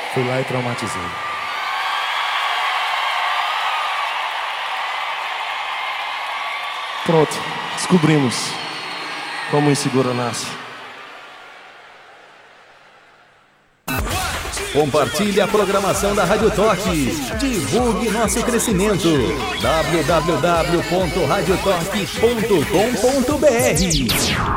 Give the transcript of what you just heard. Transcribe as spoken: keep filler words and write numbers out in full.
Fui lá e traumatizei. Pronto, descobrimos como o inseguro nasce. Compartilhe a programação da Rádio Toque. Divulgue nosso crescimento. w w w ponto radio toque ponto com ponto b r